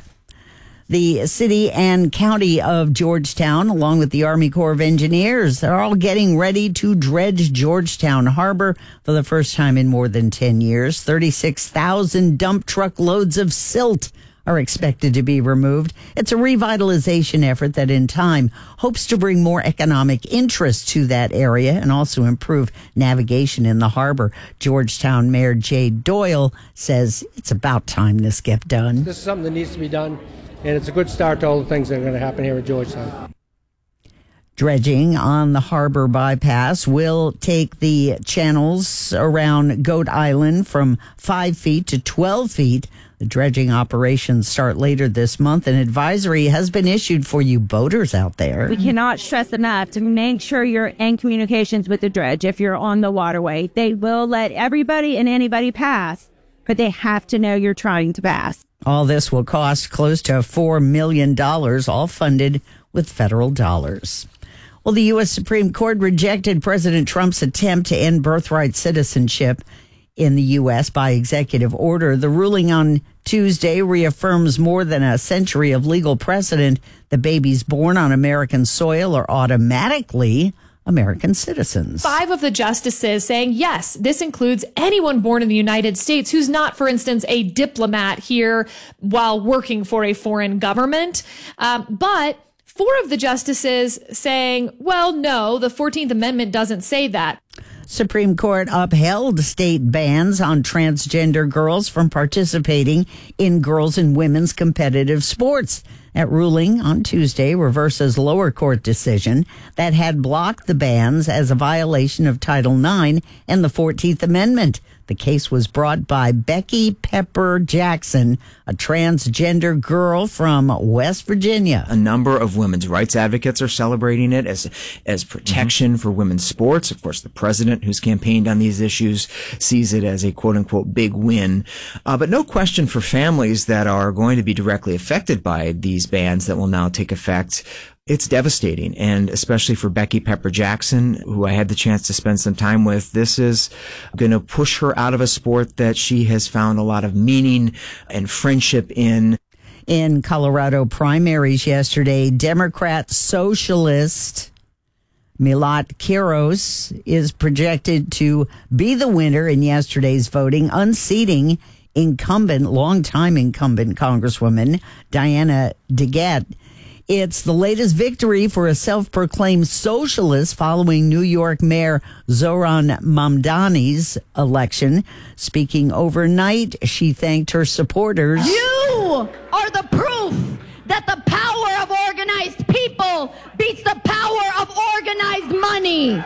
The city and county of Georgetown, along with the Army Corps of Engineers, are all getting ready to dredge Georgetown Harbor for the first time in more than ten years. thirty-six thousand dump truck loads of silt are expected to be removed. It's a revitalization effort that in time hopes to bring more economic interest to that area and also improve navigation in the harbor. Georgetown Mayor Jay Doyle says it's about time this get done. This is something that needs to be done, and it's a good start to all the things that are going to happen here at Georgetown. Dredging on the harbor bypass will take the channels around Goat Island from five feet to twelve feet. The dredging operations start later this month. An advisory has been issued for you boaters out there. We cannot stress enough to make sure you're in communications with the dredge if you're on the waterway. They will let everybody and anybody pass, but they have to know you're trying to pass. All this will cost close to four million dollars, all funded with federal dollars. Well, the U S Supreme Court rejected President Trump's attempt to end birthright citizenship in the U S by executive order. The ruling on Tuesday reaffirms more than a century of legal precedent that babies born on American soil are automatically American citizens. Five of the justices saying, yes, this includes anyone born in the United States who's not, for instance, a diplomat here while working for a foreign government. Um, but four of the justices saying, well, no, the fourteenth Amendment doesn't say that. Supreme Court upheld state bans on transgender girls from participating in girls and women's competitive sports. That ruling on Tuesday reverses lower court decision that had blocked the bans as a violation of Title nine and the fourteenth Amendment. The case was brought by Becky Pepper Jackson, a transgender girl from West Virginia. A number of women's rights advocates are celebrating it as as protection mm-hmm. for women's sports. Of course, the president, who's campaigned on these issues, sees it as a quote-unquote big win. Uh, but no question for families that are going to be directly affected by these bans that will now take effect. It's devastating, and especially for Becky Pepper Jackson, who I had the chance to spend some time with, this is going to push her out of a sport that she has found a lot of meaning and friendship in. In Colorado primaries yesterday, Democrat socialist Milat Quiros is projected to be the winner in yesterday's voting, unseating incumbent, longtime incumbent Congresswoman Diana DeGette. It's the latest victory for a self-proclaimed socialist following New York Mayor Zohran Mamdani's election. Speaking overnight, she thanked her supporters. You are the proof that the power of organized people beats the power of organized money.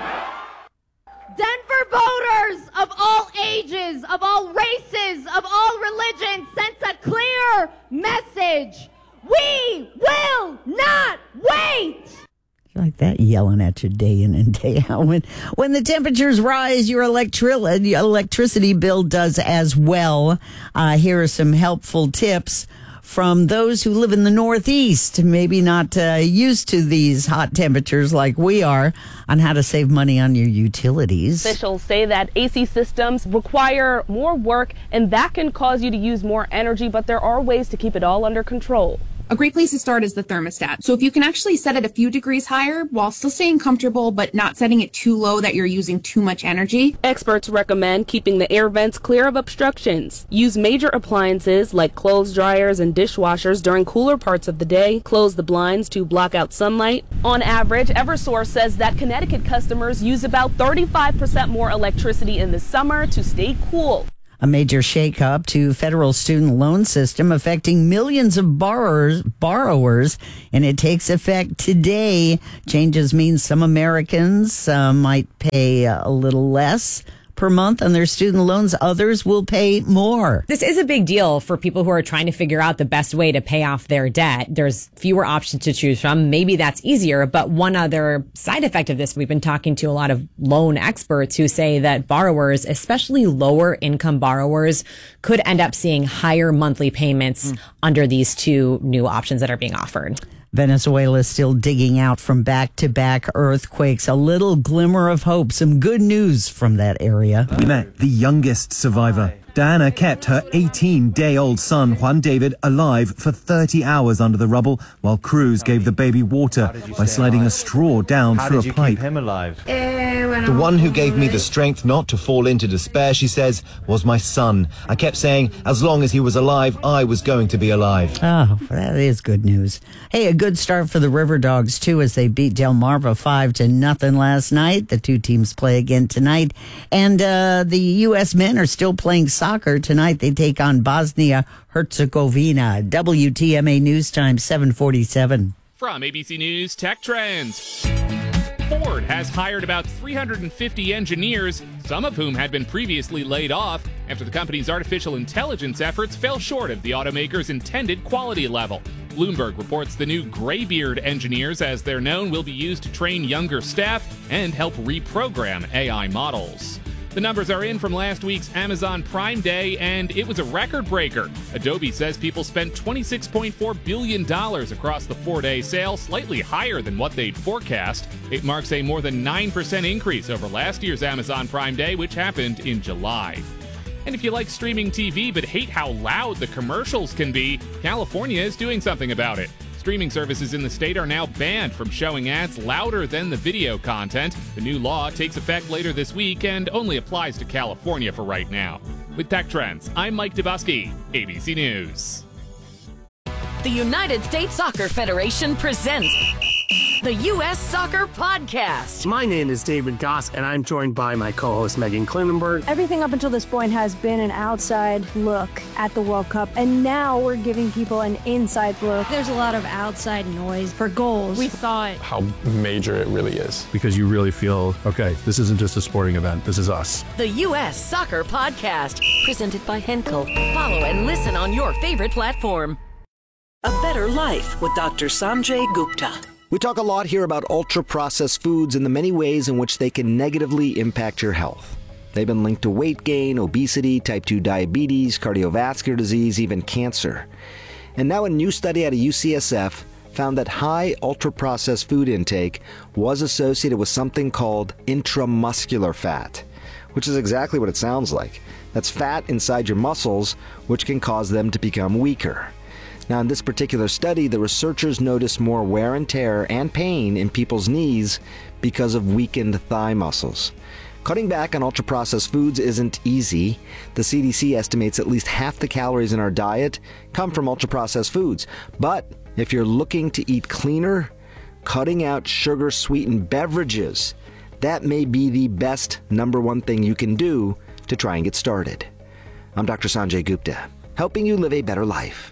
Denver voters of all ages, of all races, of all religions sent a clear message. We will not wait. Like that yelling at you day in and day out. When, when the temperatures rise, your electri- electricity bill does as well. Uh, here are some helpful tips from those who live in the Northeast, maybe not uh, used to these hot temperatures like we are, on how to save money on your utilities. Officials say that A C systems require more work, and that can cause you to use more energy, but there are ways to keep it all under control. A great place to start is the thermostat. So if you can actually set it a few degrees higher while still staying comfortable but not setting it too low that you're using too much energy. Experts recommend keeping the air vents clear of obstructions. Use major appliances like clothes dryers and dishwashers during cooler parts of the day. Close the blinds to block out sunlight. On average, Eversource says that Connecticut customers use about thirty-five percent more electricity in the summer to stay cool. A major shakeup to federal student loan system affecting millions of borrowers, borrowers, and it takes effect today. Changes mean some Americans uh, might pay a little less per month on their student loans. Others will pay more. This is a big deal for people who are trying to figure out the best way to pay off their debt. There's fewer options to choose from. Maybe that's easier. But one other side effect of this, we've been talking to a lot of loan experts who say that borrowers, especially lower income borrowers, could end up seeing higher monthly payments mm. under these two new options that are being offered. Venezuela is still digging out from back-to-back earthquakes. A little glimmer of hope. Some good news from that area. We met the youngest survivor. Diana kept her eighteen-day-old son, Juan David, alive for thirty hours under the rubble, while crews gave the baby water by sliding a straw down How through did a you pipe. keep him alive? The one who gave me the strength not to fall into despair, she says, was my son. I kept saying, as long as he was alive, I was going to be alive. Oh, that is good news. Hey, a good start for the River Dogs, too, as they beat Delmarva five to nothing last night. The two teams play again tonight. And uh, the U S men are still playing soccer tonight. They take on Bosnia-Herzegovina. W T M A News Time, seven forty-seven. From A B C News Tech Trends. Ford has hired about three hundred fifty engineers, some of whom had been previously laid off after the company's artificial intelligence efforts fell short of the automaker's intended quality level. Bloomberg reports the new Graybeard engineers, as they're known, will be used to train younger staff and help reprogram A I models. The numbers are in from last week's Amazon Prime Day, and it was a record breaker. Adobe says people spent twenty-six point four billion dollars across the four-day sale, slightly higher than what they'd forecast. It marks a more than nine percent increase over last year's Amazon Prime Day, which happened in July. And if you like streaming T V but hate how loud the commercials can be, California is doing something about it. Streaming services in the state are now banned from showing ads louder than the video content. The new law takes effect later this week and only applies to California for right now. With Tech Trends, I'm Mike Dubusky, A B C News. The United States Soccer Federation presents the U S Soccer Podcast. My name is David Goss, and I'm joined by my co-host Megan Klinenberg. Everything up until this point has been an outside look at the World Cup, and now we're giving people an inside look. There's a lot of outside noise for goals. We saw it. How major it really is. Because you really feel, okay, this isn't just a sporting event, this is us. The U S Soccer Podcast, presented by Henkel. Follow and listen on your favorite platform. A Better Life with Doctor Sanjay Gupta. We talk a lot here about ultra-processed foods and the many ways in which they can negatively impact your health. They've been linked to weight gain, obesity, type two diabetes, cardiovascular disease, even cancer. And now a new study out of U C S F found that high ultra-processed food intake was associated with something called intramuscular fat, which is exactly what it sounds like. That's fat inside your muscles, which can cause them to become weaker. Now, in this particular study, the researchers noticed more wear and tear and pain in people's knees because of weakened thigh muscles. Cutting back on ultra-processed foods isn't easy. The C D C estimates at least half the calories in our diet come from ultra-processed foods. But if you're looking to eat cleaner, cutting out sugar-sweetened beverages, that may be the best number one thing you can do to try and get started. I'm Doctor Sanjay Gupta, helping you live a better life.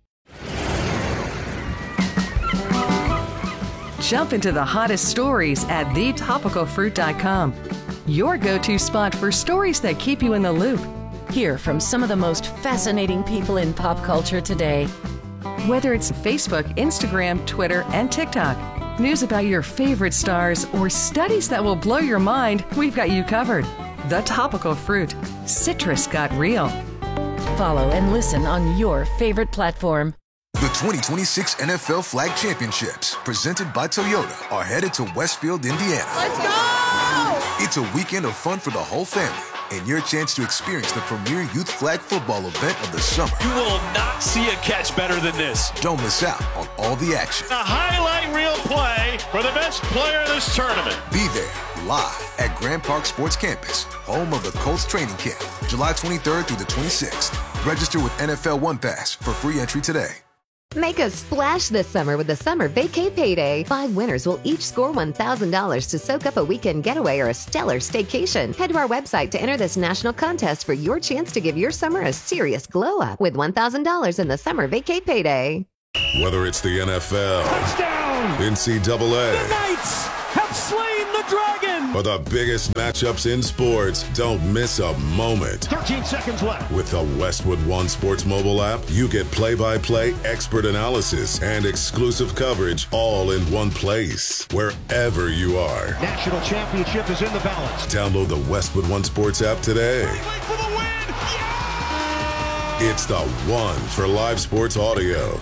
Jump into the hottest stories at the topical fruit dot com. Your go-to spot for stories that keep you in the loop. Hear from some of the most fascinating people in pop culture today. Whether it's Facebook, Instagram, Twitter, and TikTok, news about your favorite stars, or studies that will blow your mind, we've got you covered. The Topical Fruit. Citrus got real. Follow and listen on your favorite platform. The twenty twenty-six N F L Flag Championships, presented by Toyota, are headed to Westfield, Indiana. Let's go! It's a weekend of fun for the whole family. and your chance to experience the premier youth flag football event of the summer. You will not see a catch better than this. Don't miss out on all the action. A highlight reel play for the best player of this tournament. Be there live at Grand Park Sports Campus, home of the Colts training camp, July twenty-third through the twenty-sixth. Register with N F L One Pass for free entry today. Make a splash this summer with the Summer Vacay Payday. Five winners will each score one thousand dollars to soak up a weekend getaway or a stellar staycation. Head to our website to enter this national contest for your chance to give your summer a serious glow-up with one thousand dollars in the Summer Vacay Payday. Whether it's the N F L, touchdown, N C double A, the Knights have slain the dragon, or the biggest matchups in sports, don't miss a moment. thirteen seconds left. With the Westwood One Sports mobile app, you get play-by-play expert analysis and exclusive coverage all in one place, wherever you are. National championship is in the balance. Download the Westwood One Sports app today. For the win! Yeah! It's the one for live sports audio.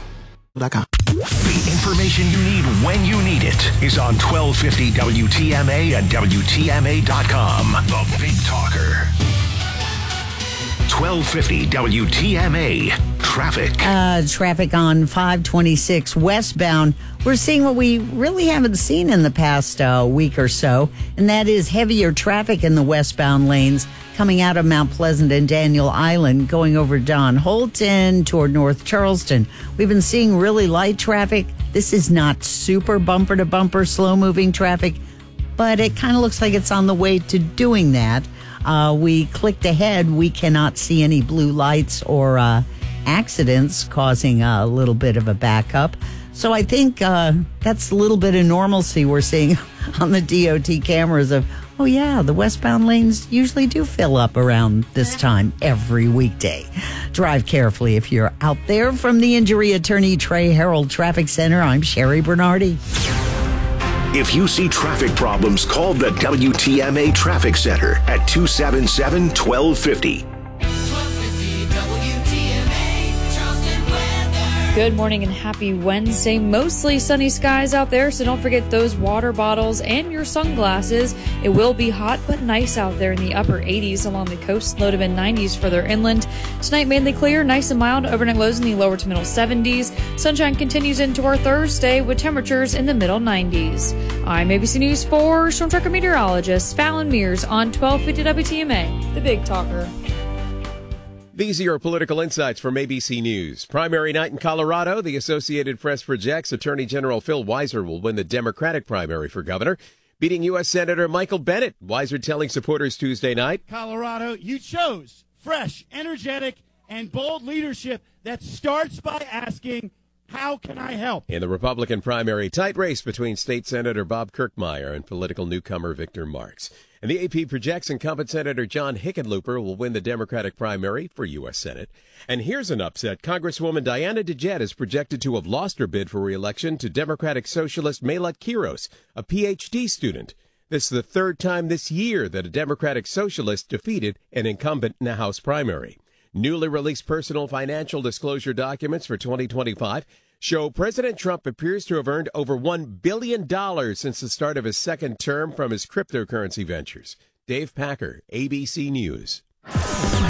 The information you need when you need it is on twelve fifty W T M A and W T M A dot com. The Big Talker. twelve fifty W T M A. Traffic. Uh, traffic on five twenty-six westbound. We're seeing what we really haven't seen in the past uh, week or so, and that is heavier traffic in the westbound lanes coming out of Mount Pleasant and Daniel Island, going over Don Holton toward North Charleston. We've been seeing really light traffic. This is not super bumper to bumper, slow moving traffic, but it kind of looks like it's on the way to doing that. Uh, we clicked ahead. We cannot see any blue lights or uh, accidents causing a little bit of a backup. So I think uh, that's a little bit of normalcy we're seeing on the D O T cameras of, oh yeah, the westbound lanes usually do fill up around this time every weekday. Drive carefully if you're out there. From the injury attorney Trey Harold Traffic Center, I'm Sherry Bernardi. If you see traffic problems, call the W T M A Traffic Center at two seven seven, one two five zero. Good morning and happy Wednesday. Mostly sunny skies out there, so don't forget those water bottles and your sunglasses. It will be hot but nice out there in the upper eighties along the coast, low to mid nineties further inland. Tonight mainly clear, nice and mild, overnight lows in the lower to middle seventies. Sunshine continues into our Thursday with temperatures in the middle nineties. I'm A B C News four Storm Tracker meteorologist Fallon Mears on twelve fifty W T M A, the Big Talker. These are your political insights from A B C News. Primary night in Colorado, the Associated Press projects Attorney General Phil Weiser will win the Democratic primary for governor, beating U S Senator Michael Bennet. Weiser telling supporters Tuesday night, Colorado, you chose fresh, energetic, and bold leadership that starts by asking, how can I help? In the Republican primary, tight race between State Senator Bob Kirkmeyer and political newcomer Victor Marx. And the A P projects incumbent Senator John Hickenlooper will win the Democratic primary for U S Senate. And here's an upset. Congresswoman Diana DeJette is projected to have lost her bid for re-election to Democratic Socialist Melat Kiros, a P H D student. This is the third time this year that a Democratic Socialist defeated an incumbent in a House primary. Newly released personal financial disclosure documents for twenty twenty-five show President Trump appears to have earned over one billion dollars since the start of his second term from his cryptocurrency ventures. Dave Packer, A B C News.